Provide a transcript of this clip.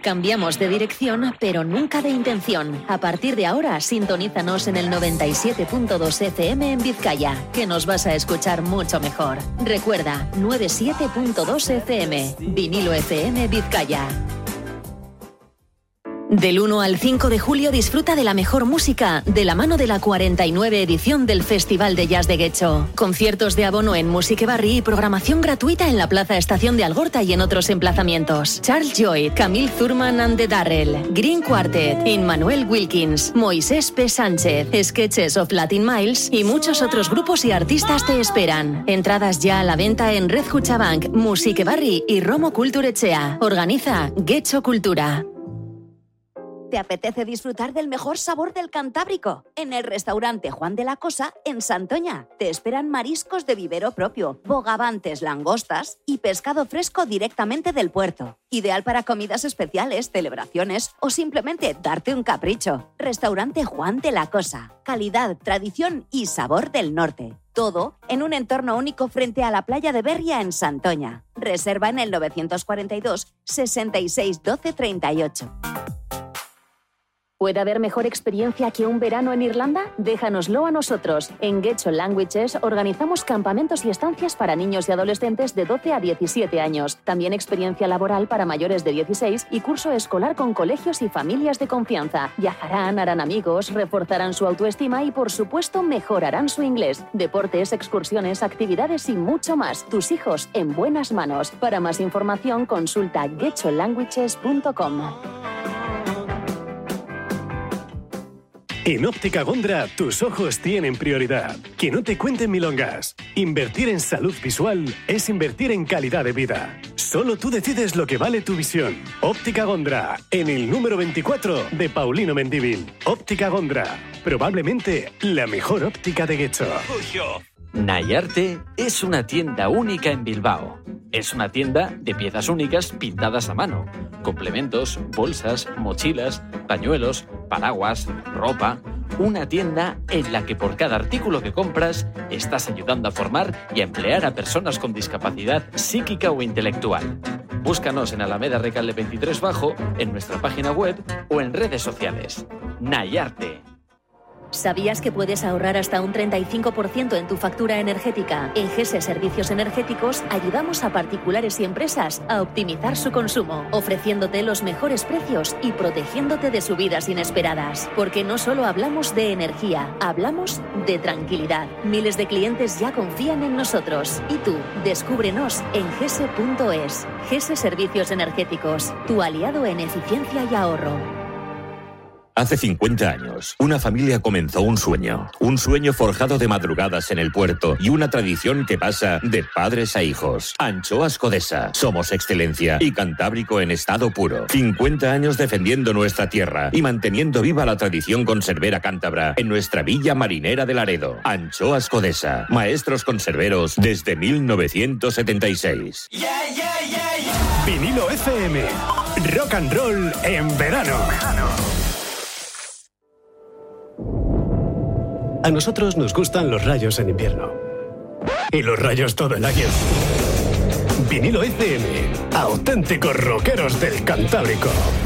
Cambiamos de dirección, pero nunca de intención. A partir de ahora, sintonízanos en el 97.2 FM en Vizcaya, que nos vas a escuchar mucho mejor. Recuerda, 97.2 FM, Vinilo FM Vizcaya. Del 1 al 5 de julio disfruta de la mejor música de la mano de la 49 edición del Festival de Jazz de Getxo. Conciertos de abono en Music Barri y programación gratuita en la Plaza Estación de Algorta y en otros emplazamientos. Charles Joy, Camille Thurman and the Darrell, Green Quartet, Immanuel Wilkins, Moisés P. Sánchez, Sketches of Latin Miles y muchos otros grupos y artistas te esperan. Entradas ya a la venta en Red Cuchabank, Music Barri y Romo Kulturechea. Organiza Getxo Cultura. ¿Te apetece disfrutar del mejor sabor del Cantábrico? En el restaurante Juan de la Cosa, en Santoña, te esperan mariscos de vivero propio, bogavantes, langostas y pescado fresco directamente del puerto. Ideal para comidas especiales, celebraciones o simplemente darte un capricho. Restaurante Juan de la Cosa. Calidad, tradición y sabor del norte. Todo en un entorno único frente a la playa de Berria en Santoña. Reserva en el 942 66 12 38. ¿Puede haber mejor experiencia que un verano en Irlanda? Déjanoslo a nosotros. En Getxo Languages organizamos campamentos y estancias para niños y adolescentes de 12 a 17 años. También experiencia laboral para mayores de 16 y curso escolar con colegios y familias de confianza. Viajarán, harán amigos, reforzarán su autoestima y, por supuesto, mejorarán su inglés. Deportes, excursiones, actividades y mucho más. Tus hijos en buenas manos. Para más información, consulta getxolanguages.com. En Óptica Gondra, tus ojos tienen prioridad. Que no te cuenten milongas. Invertir en salud visual es invertir en calidad de vida. Solo tú decides lo que vale tu visión. Óptica Gondra, en el número 24 de Paulino Mendívil. Óptica Gondra, probablemente la mejor óptica de Getxo. Nayarte es una tienda única en Bilbao. Es una tienda de piezas únicas pintadas a mano. Complementos, bolsas, mochilas, pañuelos, paraguas, ropa. Una tienda en la que por cada artículo que compras estás ayudando a formar y a emplear a personas con discapacidad psíquica o intelectual. Búscanos en Alameda Recalde 23 Bajo, en nuestra página web o en redes sociales. Nayarte. ¿Sabías que puedes ahorrar hasta un 35% en tu factura energética? En GESE Servicios Energéticos ayudamos a particulares y empresas a optimizar su consumo, ofreciéndote los mejores precios y protegiéndote de subidas inesperadas. Porque no solo hablamos de energía, hablamos de tranquilidad. Miles de clientes ya confían en nosotros. Y tú, descúbrenos en gese.es. GESE Servicios Energéticos, tu aliado en eficiencia y ahorro. Hace 50 años, una familia comenzó un sueño forjado de madrugadas en el puerto y una tradición que pasa de padres a hijos. Anchoas Codesa, somos excelencia y Cantábrico en estado puro. 50 años defendiendo nuestra tierra y manteniendo viva la tradición conservera cántabra en nuestra villa marinera de Laredo. Anchoas Codesa, maestros conserveros desde 1976. Vinilo FM, rock and roll en verano. A nosotros nos gustan los rayos en invierno. Y los rayos todo el año. Vinilo FM, auténticos rockeros del Cantábrico.